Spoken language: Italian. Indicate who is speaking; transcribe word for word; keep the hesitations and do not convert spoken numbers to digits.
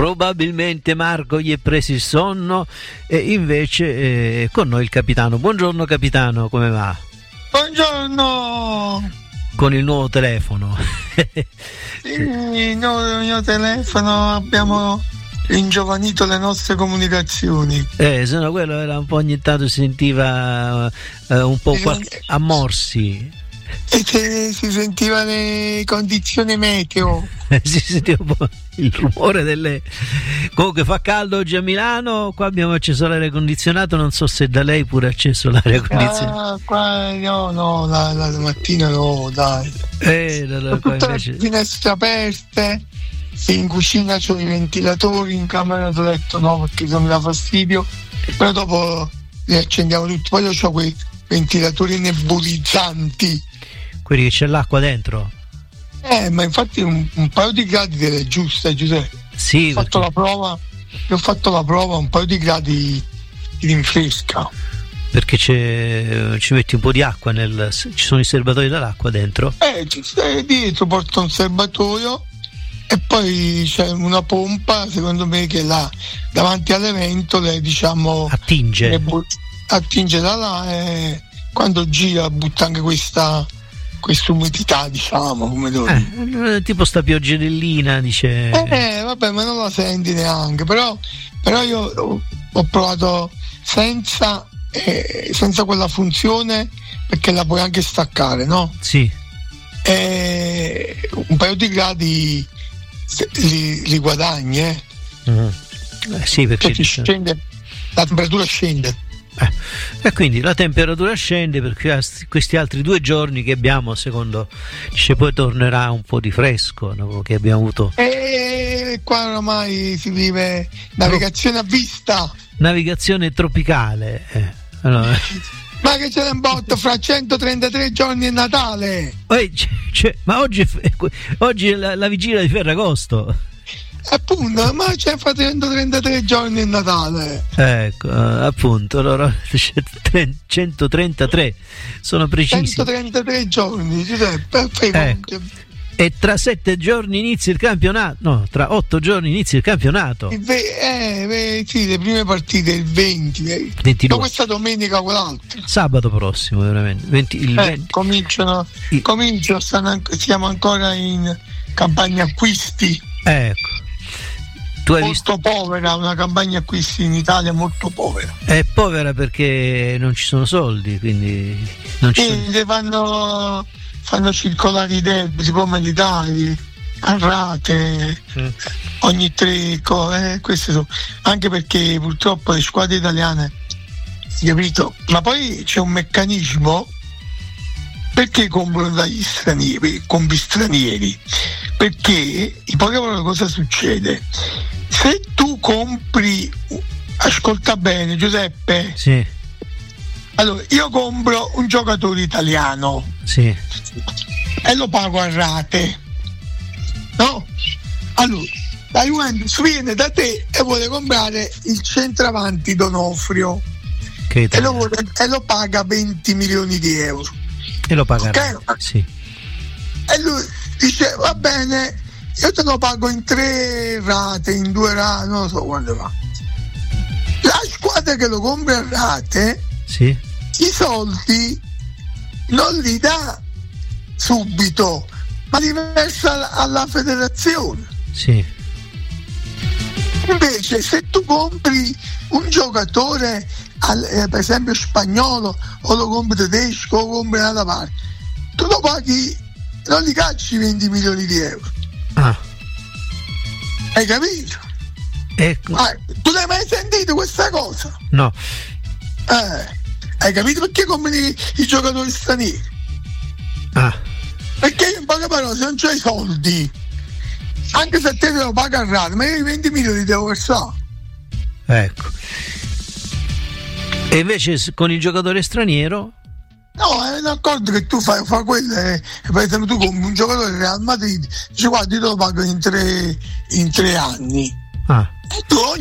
Speaker 1: Probabilmente Marco gli è preso il sonno e invece eh, con noi il capitano. Buongiorno capitano, come va?
Speaker 2: Buongiorno.
Speaker 1: Con il nuovo telefono.
Speaker 2: Sì, il nuovo, il mio telefono abbiamo ringiovanito le nostre comunicazioni.
Speaker 1: Eh, se no quello era un po', ogni tanto si sentiva eh, un po' qua, a morsi.
Speaker 2: E se si sentiva le condizioni meteo.
Speaker 1: Si sentiva un po' il rumore delle. Comunque fa caldo oggi a Milano, qua abbiamo acceso l'aria condizionato, non so se da lei pure acceso l'aria condizionata.
Speaker 2: Ah, qua no, no, la, la mattina no, dai.
Speaker 1: Eh, no, no, qua
Speaker 2: tutte
Speaker 1: invece...
Speaker 2: le finestre aperte, in cucina c'ho i ventilatori, in camera da letto no, perché non mi dà fastidio, però dopo li accendiamo tutti. Poi io ho quei ventilatori nebulizzanti.
Speaker 1: Quelli che c'è l'acqua dentro?
Speaker 2: Eh, ma infatti un, un paio di gradi delle giuste, Giuseppe.
Speaker 1: Sì,
Speaker 2: ho fatto
Speaker 1: perché...
Speaker 2: la prova, ho fatto la prova, un paio di gradi ti rinfresca.
Speaker 1: Perché c'è, ci metti un po' di acqua nel. Ci sono i serbatoi dell'acqua dentro?
Speaker 2: Eh, ci stai dietro, porta un serbatoio e poi c'è una pompa, secondo me, che là davanti alle ventole, diciamo,
Speaker 1: attinge.
Speaker 2: Bu- attinge da là e quando gira butta anche questa. questa umidità, diciamo, come devo dire.
Speaker 1: Eh, tipo sta pioggerellina, dice.
Speaker 2: Eh, vabbè, ma non la senti neanche, però, però io ho, ho provato senza, eh, senza quella funzione, perché la puoi anche staccare, no?
Speaker 1: Sì.
Speaker 2: E un paio di gradi li, li guadagni, eh?
Speaker 1: Mm. Eh sì, perché
Speaker 2: cioè, scende, la temperatura scende.
Speaker 1: Eh. E quindi la temperatura scende perché questi altri due giorni che abbiamo, secondo dice, poi tornerà un po' di fresco, no? Che abbiamo avuto.
Speaker 2: E qua ormai si vive navigazione a vista,
Speaker 1: navigazione tropicale. Eh. Allora.
Speaker 2: Ma che c'è un botto, fra centotrentatré giorni è Natale.
Speaker 1: Poi, c'è, c'è, ma oggi, oggi è la, la vigilia di Ferragosto.
Speaker 2: Appunto, ma c'è fra centotrentatré giorni il Natale.
Speaker 1: Ecco, uh, appunto, allora centotrentatré sono precisi.
Speaker 2: centotrentatré giorni, Giuseppe,
Speaker 1: ecco. E tra sette giorni inizia il campionato. No, tra otto giorni inizia il campionato.
Speaker 2: Il ve- eh, eh, sì, le prime partite il venti, ventidue. Ma questa domenica quell'altra.
Speaker 1: Sabato prossimo, veramente. venti, il
Speaker 2: eh,
Speaker 1: venti.
Speaker 2: Cominciano,
Speaker 1: il...
Speaker 2: cominciano stanno, siamo ancora in campagna acquisti.
Speaker 1: Ecco. Tu hai
Speaker 2: molto
Speaker 1: visto?
Speaker 2: Povera, una campagna acquisti in Italia molto povera.
Speaker 1: È povera perché non ci sono soldi, quindi non ci
Speaker 2: e
Speaker 1: sono...
Speaker 2: fanno, fanno circolare i debiti militari a rate mm. ogni tre cose, eh, queste sono, anche perché purtroppo le squadre italiane, capito? Ma poi c'è un meccanismo. Perché comprano dagli stranieri, compri stranieri? Perché, in poche parole, cosa succede? Se tu compri, ascolta bene Giuseppe,
Speaker 1: sì.
Speaker 2: Allora io compro un giocatore italiano,
Speaker 1: sì.
Speaker 2: E lo pago a rate, no? Allora la Juventus viene da te e vuole comprare il centravanti Donofrio e lo, vuole, e lo paga venti milioni di euro.
Speaker 1: E lo pagherà, okay? Sì.
Speaker 2: E lui dice va bene, io te lo pago in tre rate, in due rate, non lo so quando va. La squadra che lo compra a rate,
Speaker 1: sì.
Speaker 2: I soldi non li dà subito, ma li versa alla federazione.
Speaker 1: Sì.
Speaker 2: Invece se tu compri un giocatore al, eh, per esempio spagnolo, o lo compri tedesco, o lo compri un'altra parte, tu lo paghi, non li cacci venti milioni di euro.
Speaker 1: Ah.
Speaker 2: Hai capito?
Speaker 1: Ecco.
Speaker 2: Ah, tu l'hai mai sentito questa cosa?
Speaker 1: No.
Speaker 2: Eh, hai capito perché compri i, i giocatori stranieri?
Speaker 1: Ah.
Speaker 2: Perché in poche parole, se non c'hai soldi, anche se te lo paga a rate, ma io i venti milioni devo versare.
Speaker 1: Ecco. E invece con il giocatore straniero?
Speaker 2: No, è un accordo che tu fai, fa quello, eh, per esempio tu compri un giocatore del Real Madrid, dici guarda io te lo pago in tre, in tre anni.
Speaker 1: Ah.
Speaker 2: E tu